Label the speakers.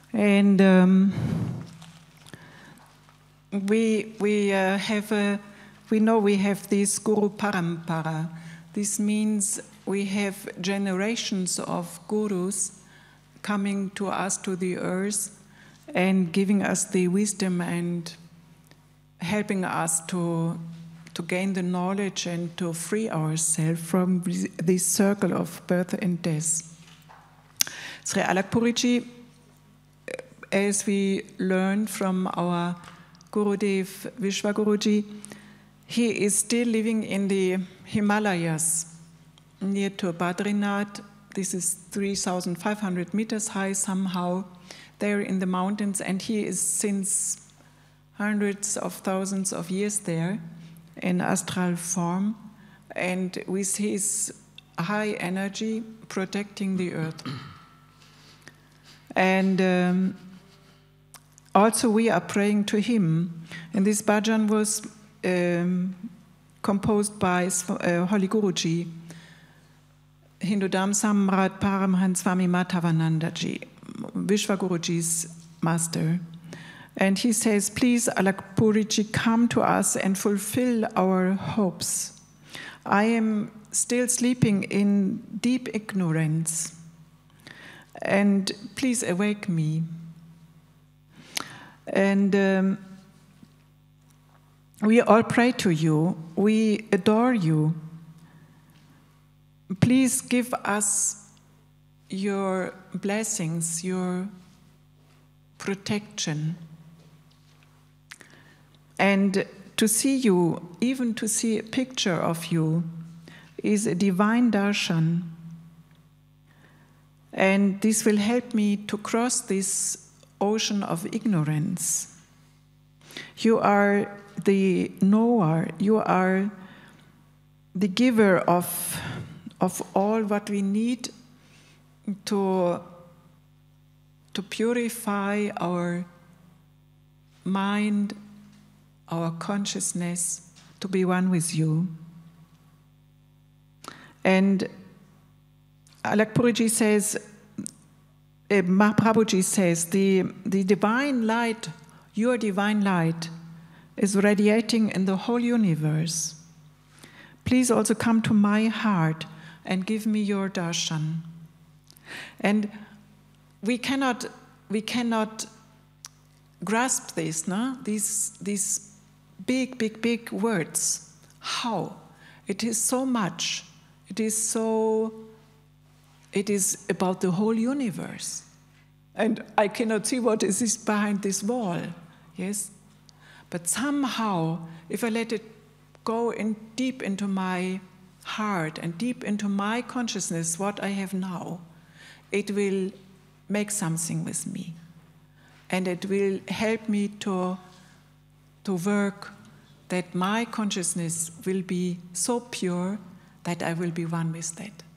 Speaker 1: And we know we have this Guru Parampara. This means we have generations of gurus coming to us, to the earth, and giving us the wisdom and helping us to gain the knowledge and to free ourselves from this circle of birth and death. Sri Alak Puriji, as we learned from our Gurudev Vishwaguruji, he is still living in the Himalayas, near to Badrinath. This is 3,500 meters high somehow, there in the mountains, and he is since hundreds of thousands of years there in astral form, and with his high energy protecting the earth. And also we are praying to him. And this bhajan was composed by Holy Guruji, Hindudam Samrat Paramhans Swami Madhavanandaji, Vishwaguruji's master. And he says, please, Alak Puriji, come to us and fulfill our hopes. I am still sleeping in deep ignorance, and please awake me. And we all pray to you. We adore you. Please give us your blessings, your protection. And to see you, even to see a picture of you, is a divine darshan. And this will help me to cross this ocean of ignorance. You are the knower, you are the giver of all what we need to purify our mind, our consciousness, to be one with you. And Alak Puriji says, Mahaprabhuji says, the divine light, your divine light, is radiating in the whole universe. Please also come to my heart and give me your darshan. And we cannot grasp this, no? These big words. How? It is so much. It is about the whole universe. And I cannot see what is this behind this wall. Yes? But somehow, if I let it go deep into my heart and deep into my consciousness, what I have now, it will make something with me. And it will help me to work that my consciousness will be so pure that I will be one with that.